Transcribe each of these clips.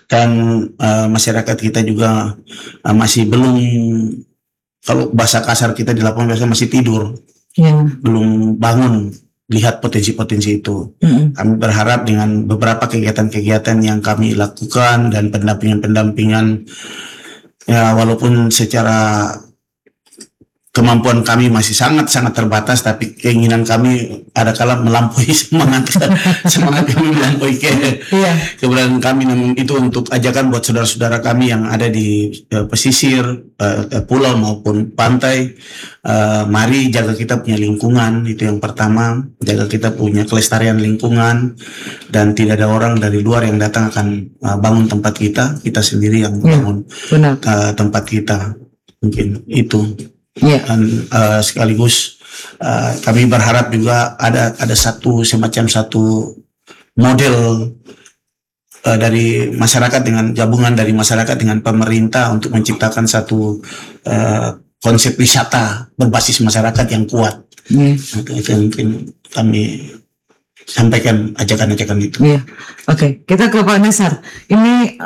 dan masyarakat kita juga masih belum, kalau bahasa kasar kita di lapangan biasanya masih tidur, belum bangun lihat potensi-potensi itu. Kami berharap dengan beberapa kegiatan-kegiatan yang kami lakukan dan pendampingan-pendampingan, ya walaupun secara kemampuan kami masih sangat-sangat terbatas, tapi keinginan kami ada kala melampaui semangat kami melampaui keberadaan kami. Namun itu untuk ajakan buat saudara-saudara kami yang ada di pesisir, pulau maupun pantai. Mari jaga kita punya lingkungan, itu yang pertama. Jaga kita punya kelestarian lingkungan, dan tidak ada orang dari luar yang datang akan bangun tempat kita sendiri yang bangun tempat kita. Mungkin itu. Dan sekaligus kami berharap juga ada semacam satu model dari masyarakat, dengan gabungan dari masyarakat dengan pemerintah untuk menciptakan satu konsep wisata berbasis masyarakat yang kuat. Itu yang mungkin kami sampaikan, ajakan-ajakan itu. Oke, kita ke Pak Nesar. Ini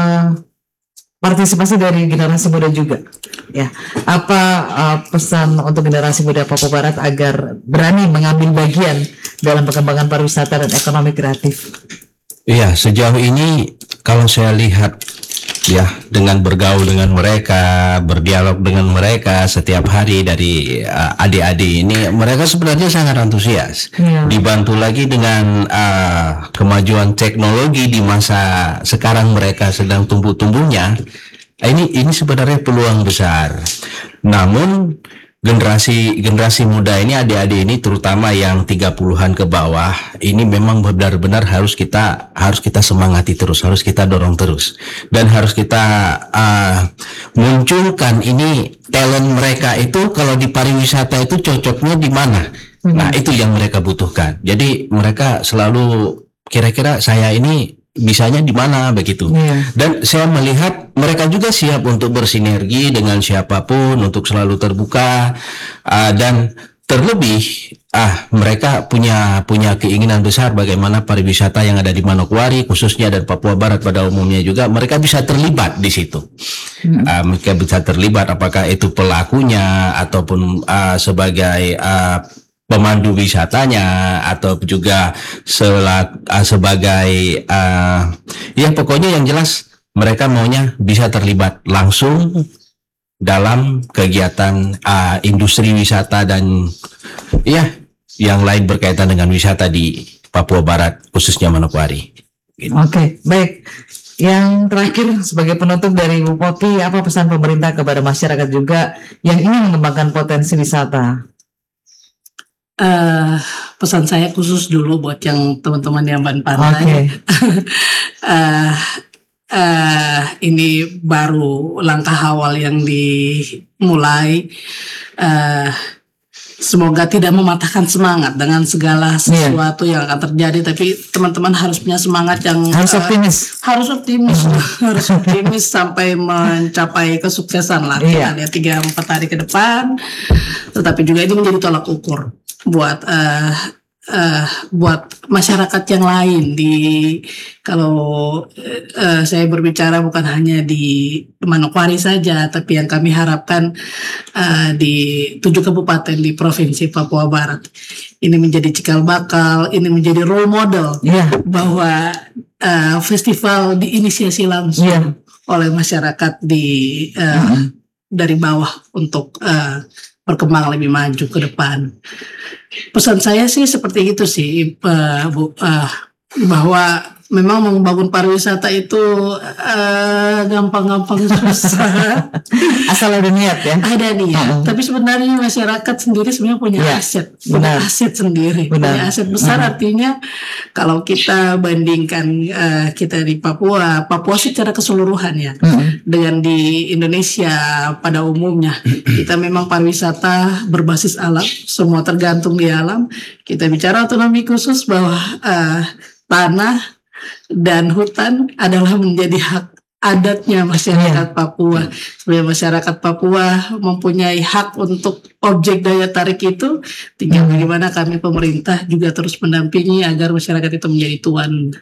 partisipasi dari generasi muda juga, ya. Apa pesan untuk generasi muda Papua Barat agar berani mengambil bagian dalam perkembangan pariwisata dan ekonomi kreatif? Iya, sejauh ini kalau saya lihat, ya, dengan bergaul dengan mereka, berdialog dengan mereka setiap hari dari adik-adik ini, mereka sebenarnya sangat antusias. Dibantu lagi dengan kemajuan teknologi di masa sekarang, mereka sedang tumbuh-tumbuhnya. Ini sebenarnya peluang besar. Namun generasi muda ini, adik-adik ini terutama yang 30-an ke bawah, ini memang benar-benar harus kita semangati terus, harus kita dorong terus, dan harus kita munculkan ini talent mereka itu. Kalau di pariwisata itu cocoknya di mana? Nah, itu yang mereka butuhkan. Jadi mereka selalu kira-kira saya ini bisanya di mana begitu. Dan saya melihat mereka juga siap untuk bersinergi dengan siapapun, untuk selalu terbuka, dan terlebih mereka punya keinginan besar bagaimana pariwisata yang ada di Manokwari khususnya dan Papua Barat pada umumnya juga mereka bisa terlibat di situ. Mereka bisa terlibat, apakah itu pelakunya ataupun sebagai pemandu wisatanya, atau juga sebagai ya pokoknya yang jelas mereka maunya bisa terlibat langsung dalam kegiatan industri wisata dan ya yang lain berkaitan dengan wisata di Papua Barat khususnya Manokwari. Oke, baik. Yang terakhir sebagai penutup dari Bu Popi, apa pesan pemerintah kepada masyarakat juga yang ingin mengembangkan potensi wisata? Pesan saya khusus dulu buat yang teman-teman yang pantai. Ini baru langkah awal yang dimulai. Semoga tidak mematahkan semangat dengan segala sesuatu yang akan terjadi, tapi teman-teman harus punya semangat yang harus optimis sampai mencapai kesuksesan lah. Kita lihat 3-4 hari ke depan, tetapi juga ini menjadi tolak ukur buat masyarakat yang lain. Kalau saya berbicara bukan hanya di Manokwari saja, tapi yang kami harapkan di 7 kabupaten di Provinsi Papua Barat. Ini menjadi cikal bakal, ini menjadi role model bahwa festival diinisiasi langsung oleh masyarakat dari bawah untuk berkembang lebih maju ke depan. Pesan saya sih seperti itu sih, Bu, bahwa memang membangun pariwisata itu gampang-gampang susah. Asal ada niat ya. Ada niat. Tapi sebenarnya masyarakat sendiri sebenarnya punya aset, punya aset sendiri, punya aset besar. Artinya kalau kita bandingkan kita di Papua secara keseluruhan ya, dengan di Indonesia pada umumnya, kita memang pariwisata berbasis alam, semua tergantung di alam. Kita bicara otonomi khusus bahwa tanah dan hutan adalah menjadi hak adatnya masyarakat Papua. Sebenarnya masyarakat Papua mempunyai hak untuk objek daya tarik itu. Tinggal bagaimana kami pemerintah juga terus mendampingi agar masyarakat itu menjadi tuan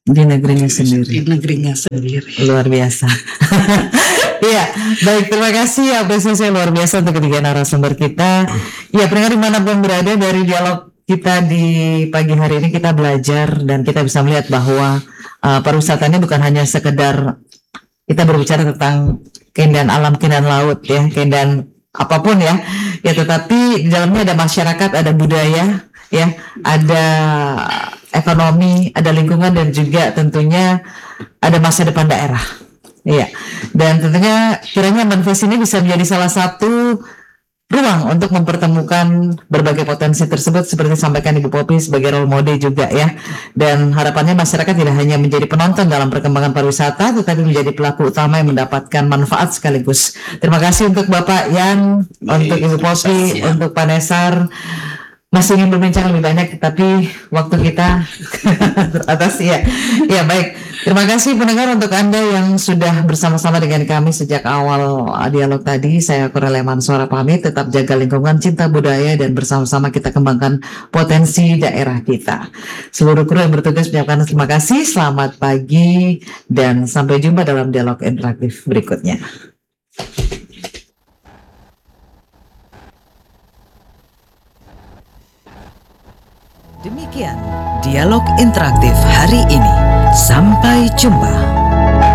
di negerinya sendiri. di negerinya sendiri. Luar biasa. Iya, baik, terima kasih apresiasi luar biasa untuk ketiga narasumber kita. Ya, pendengar dimanapun berada, dari dialog kita di pagi hari ini kita belajar dan kita bisa melihat bahwa pariwisata ini bukan hanya sekedar kita berbicara tentang keindahan alam, keindahan laut, ya, keindahan apapun ya, tetapi di dalamnya ada masyarakat, ada budaya, ya, ada ekonomi, ada lingkungan, dan juga tentunya ada masa depan daerah. Iya, dan tentunya kiranya manifest ini bisa menjadi salah satu ruang untuk mempertemukan berbagai potensi tersebut seperti disampaikan Ibu Poppy sebagai role model juga ya. Dan harapannya masyarakat tidak hanya menjadi penonton dalam perkembangan pariwisata, tetapi menjadi pelaku utama yang mendapatkan manfaat sekaligus. Terima kasih untuk Bapak Yan, untuk Ibu Poppy, untuk Pak Nesar. Masih ingin berbincang lebih banyak, tapi waktu kita terbatas ya. Ya, baik. Terima kasih pendengar untuk Anda yang sudah bersama-sama dengan kami sejak awal dialog tadi. Saya Korel Mansora pamit, tetap jaga lingkungan, cinta budaya, dan bersama-sama kita kembangkan potensi daerah kita. Seluruh kru yang bertugas menyampaikan terima kasih, selamat pagi, dan sampai jumpa dalam dialog interaktif berikutnya. Demikian dialog interaktif hari ini. Sampai jumpa.